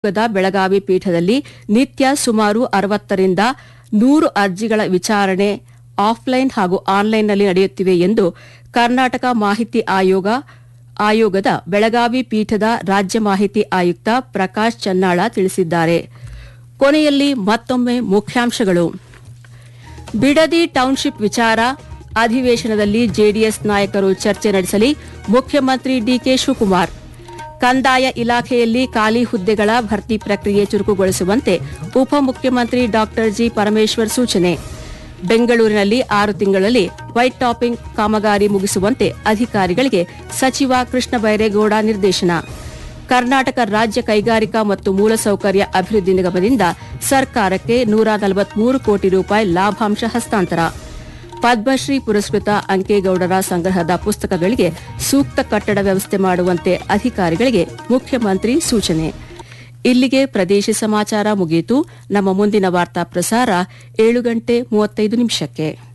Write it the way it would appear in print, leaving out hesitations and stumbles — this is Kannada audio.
ಬೆಳಗಾವಿ ಪೀಠದಲ್ಲಿ ನಿತ್ಯ ಸುಮಾರು 60ರಿಂದ 100 ಅರ್ಜಿಗಳ ವಿಚಾರಣೆ ಆಫ್ಲೈನ್ ಹಾಗೂ ಆನ್ಲೈನ್ನಲ್ಲಿ ನಡೆಯುತ್ತಿವೆ ಎಂದು ಕರ್ನಾಟಕ ಮಾಹಿತಿ ಆಯೋಗದ ಬೆಳಗಾವಿ ಪೀಠದ ರಾಜ್ಯ ಮಾಹಿತಿ ಆಯುಕ್ತ ಪ್ರಕಾಶ್ ಚನ್ನಾಳ ತಿಳಿಸಿದ್ದಾರೆ. ಕೊನೆಯಲ್ಲಿ ಮತ್ತೊಮ್ಮೆ ಮುಖ್ಯಾಂಶಗಳು. ಬಿಡದಿ ಟೌನ್ಶಿಪ್ ವಿಚಾರ ಅಧಿವೇಶನದಲ್ಲಿ ಜೆಡಿಎಸ್ ನಾಯಕರು ಚರ್ಚೆ ನಡೆಸಲಿ, ಮುಖ್ಯಮಂತ್ರಿ ಡಿಕೆ ಶಿವಕುಮಾರ್. ಕಂದಾಯ ಇಲಾಖೆಯಲ್ಲಿ ಖಾಲಿ ಹುದ್ದೆಗಳ ಭರ್ತಿ ಪ್ರಕ್ರಿಯೆ ಚುರುಕುಗೊಳಿಸುವಂತೆ ಉಪಮುಖ್ಯಮಂತ್ರಿ ಡಾ ಜಿ ಪರಮೇಶ್ವರ್ ಸೂಚನೆ. ಬೆಂಗಳೂರಿನಲ್ಲಿ 6 ತಿಂಗಳಲ್ಲಿ ವೈಟ್ ಟಾಪಿಂಗ್ ಕಾಮಗಾರಿ ಮುಗಿಸುವಂತೆ ಅಧಿಕಾರಿಗಳಿಗೆ ಸಚಿವ ಕೃಷ್ಣ ಬೈರೇಗೌಡ ನಿರ್ದೇಶನ. ಕರ್ನಾಟಕ ರಾಜ್ಯ ಕೈಗಾರಿಕಾ ಮತ್ತು ಮೂಲಸೌಕರ್ಯ ಅಭಿವೃದ್ಧಿ ನಿಗಮದಿಂದ ಸರ್ಕಾರಕ್ಕೆ 143 ಕೋಟಿ ರೂಪಾಯಿ ಲಾಭಾಂಶ ಹಸ್ತಾಂತರ. ಪದ್ಮಶ್ರೀ ಪುರಸ್ಕೃತ ಅಂಕೇಗೌಡರ ಸಂಗ್ರಹದ ಪುಸ್ತಕಗಳಿಗೆ ಸೂಕ್ತ ಕಟ್ಟಡ ವ್ಯವಸ್ಥೆ ಮಾಡುವಂತೆ ಅಧಿಕಾರಿಗಳಿಗೆ ಮುಖ್ಯಮಂತ್ರಿ ಸೂಚನೆ. ಇಲ್ಲಿಗೆ ಪ್ರದೇಶ ಸಮಾಚಾರ ಮುಗಿಯಿತು. ನಮ್ಮ ಮುಂದಿನ ವಾರ್ತಾ ಪ್ರಸಾರ 7:35 ನಿಮಿಷಕ್ಕೆ.